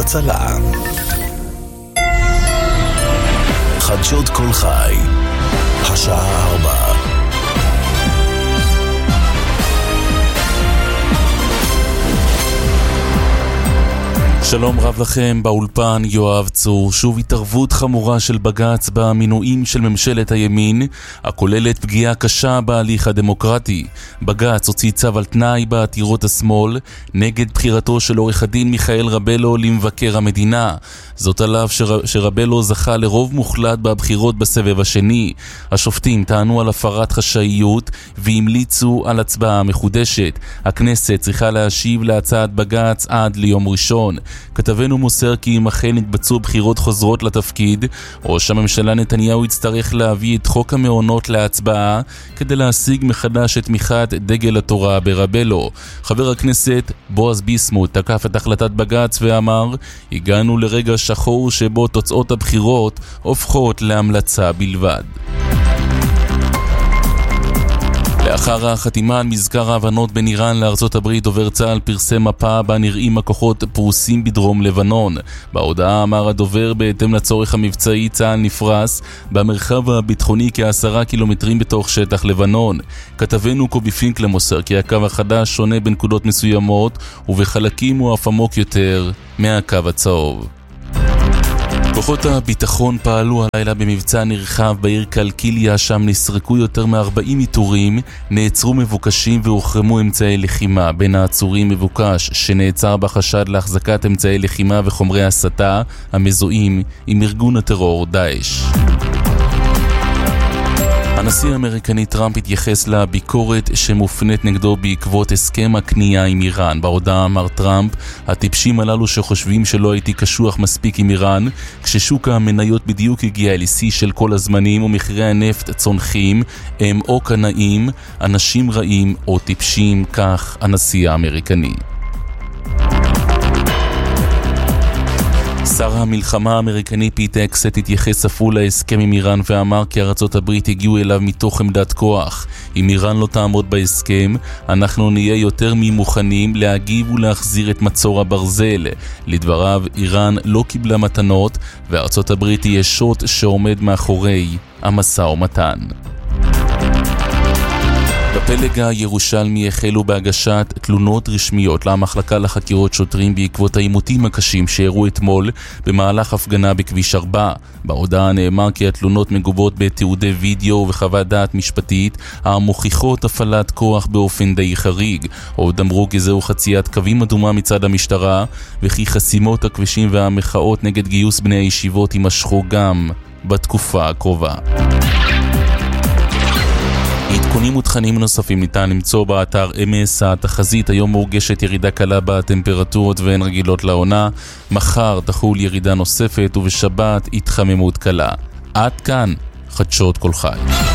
הצלה. חדשות כל חי, השעה 4. שלום רב לכם, באולפן יואב צור. שוב התערבות חמורה של בג"ץ במינויים של ממשלת הימין, הכוללת פגיעה קשה בהליך הדמוקרטי. בג"ץ הוציא צו על תנאי בעתירות השמאל נגד בחירתו של עורך הדין מיכאל רבלו למבקר המדינה. זאת עליו שרבלו זכה לרוב מוחלט בבחירות בסבב השני. השופטים טענו על הפרת חשאיות והמליצו על הצבעה מחודשת. הכנסת צריכה להשיב להצעת בג"ץ עד ליום ראשון. כתבנו מוסר כי אם אכן התבצעו בחירות חוזרות לתפקיד, ראש הממשלה נתניהו יצטרך להביא את חוק המעונות להצבעה כדי להשיג מחדש את תמיכת דגל התורה ברבלו. חבר הכנסת בועז ביסמוט תקף את החלטת בג"ץ ואמר, הגענו לרגע שחור שבו תוצאות הבחירות הופכות להמלצה בלבד. לאחר החתימה על מזכר ההבנות בין איראן לארצות הברית, דובר צה"ל פרסם מפה בה נראים הכוחות פרוסים בדרום לבנון. בהודעה אמר הדובר, בהתאם לצורך המבצעי צה"ל נפרס במרחב הביטחוני כ10 קילומטרים בתוך שטח לבנון. כתבנו קובי פינקלר מוסר כי הקו החדש שונה בנקודות מסוימות ובחלקים הוא אף עמוק יותר מהקו הצהוב. כוחות הביטחון פעלו הלילה במבצע נרחב בעיר קלקיליה, שם נסרקו יותר מ-40 איתורים, נעצרו מבוקשים והוחרמו אמצעי לחימה. בין העצורים מבוקש שנעצר בחשד להחזקת אמצעי לחימה וחומרי הסתה המזוהים עם ארגון הטרור דאעש. הנשיא האמריקני טראמפ התייחס לביקורת שמופנית נגדו בעקבות הסכם הקנייה עם איראן. בהודעה אמר טראמפ, הטיפשים הללו שחושבים שלא הייתי קשוח מספיק עם איראן, כששוק המניות בדיוק הגיע אל שיא של כל הזמנים ומחירי הנפט צונחים, הם או קנאים, אנשים רעים או טיפשים, כך הנשיא האמריקני. שר המלחמה האמריקני פיט הקסט התייחס אף הוא להסכם עם איראן ואמר כי ארצות הברית הגיעו אליו מתוך עמדת כוח. אם איראן לא תעמוד בהסכם, אנחנו נהיה יותר ממוכנים להגיב ולהחזיר את מצור הברזל. לדבריו, איראן לא קיבלה מתנות וארצות הברית היא שוט שעומד מאחורי המשא ומתן. בפלג הירושלמי החלו בהגשת תלונות רשמיות למחלקה לחקירות שוטרים בעקבות העימותים הקשים שאירעו אתמול במהלך הפגנה בכביש 4. בהודעה נאמר כי התלונות מגובות בתיעודי וידאו וחוות דעת משפטית המוכיחות הפעלת כוח באופן די חריג. עוד אמרו כי זהו חציית קווים אדומה מצד המשטרה וכי חסימות הכבישים והמחאות נגד גיוס בני הישיבות יימשכו גם בתקופה הקרובה. עדכונים ותכנים נוספים ניתן למצוא באתר אמס. התחזית היום מורגשת ירידה קלה בטמפרטורות והן רגילות לעונה. מחר תחול ירידה נוספת ובשבת התחממות קלה. עד כאן חדשות כל חי.